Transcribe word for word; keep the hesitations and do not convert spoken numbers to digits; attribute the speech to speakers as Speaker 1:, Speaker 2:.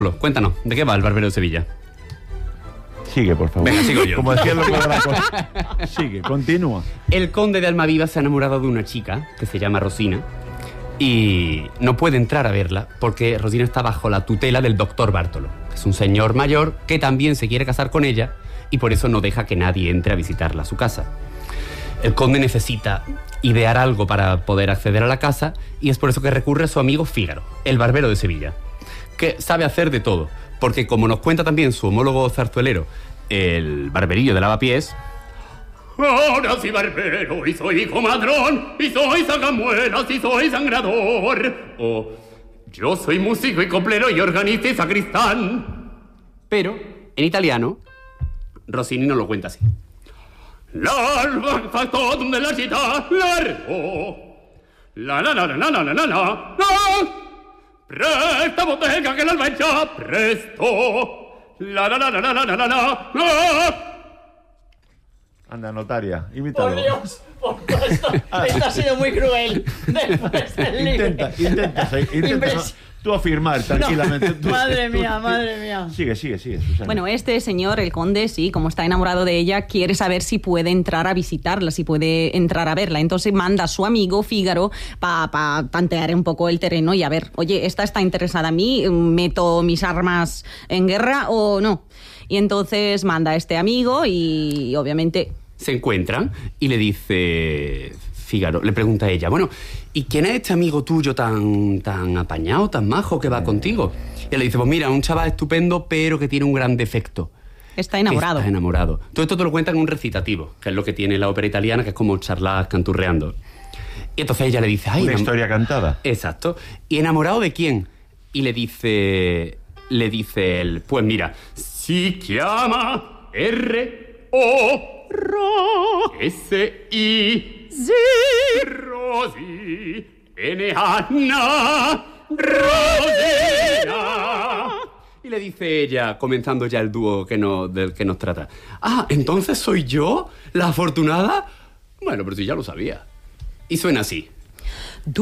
Speaker 1: Cuéntanos, ¿de qué va el Barbero de Sevilla?
Speaker 2: Sigue, por favor.
Speaker 1: Venga, sigo yo.
Speaker 2: Como decía lo de la cosa. Sigue, continúa.
Speaker 1: El conde de Almaviva se ha enamorado de una chica que se llama Rosina y no puede entrar a verla porque Rosina está bajo la tutela del doctor Bártolo, que es un señor mayor que también se quiere casar con ella y por eso no deja que nadie entre a visitarla a su casa. El conde necesita idear algo para poder acceder a la casa y es por eso que recurre a su amigo Fígaro, el barbero de Sevilla, que sabe hacer de todo, porque como nos cuenta también su homólogo zarzuelero, el barberillo de Lavapiés:
Speaker 3: ahora soy barbero y soy comadrón y soy sacamuelas y soy sangrador. O yo soy músico y coplero y organista y sacristán.
Speaker 1: Pero en italiano Rossini nos lo cuenta así:
Speaker 3: l'alba fatto donde la città largo la la la la la la la la presta bottega che l'alba è già presto la la la la la la la la.
Speaker 2: Anda, notaria, imítalo.
Speaker 4: Por Dios, por Dios, esto, esto ha sido muy cruel. Después del libro.
Speaker 2: Intenta, intenta, intenta
Speaker 4: Impres-
Speaker 2: tú afirmar tranquilamente.
Speaker 4: No,
Speaker 2: Tú-
Speaker 4: madre
Speaker 2: tú-
Speaker 4: mía,
Speaker 2: tú-
Speaker 4: madre mía.
Speaker 2: Sigue, sigue, sigue, Susana.
Speaker 5: Bueno, este señor, el conde, sí, como está enamorado de ella, quiere saber si puede entrar a visitarla, si puede entrar a verla. Entonces manda a su amigo Fígaro para pa tantear un poco el terreno y a ver, oye, ¿esta está interesada en mí? ¿Meto mis armas en guerra o no? Y entonces manda a este amigo y obviamente...
Speaker 1: se encuentran y le dice Fígaro, le pregunta a ella: bueno, ¿y quién es este amigo tuyo tan, tan apañado, tan majo que va contigo? Y él le dice: pues mira, un chaval estupendo, pero que tiene un gran defecto.
Speaker 5: Está enamorado.
Speaker 1: Está enamorado. Todo esto te lo cuentan en un recitativo, que es lo que tiene la ópera italiana, que es como charlas canturreando. Y entonces ella le dice: ay,
Speaker 2: Una
Speaker 1: enam-
Speaker 2: historia cantada.
Speaker 1: Exacto. ¿Y enamorado de quién? Y le dice... Le dice él: pues mira,
Speaker 3: Si chiama R O Ro S I
Speaker 5: Sí.
Speaker 3: Rosi N Anna Rosina.
Speaker 1: Y le dice ella, comenzando ya el dúo que no, del que nos trata: ah, ¿entonces soy yo la afortunada? Bueno, pero si ya lo sabía. Y suena así.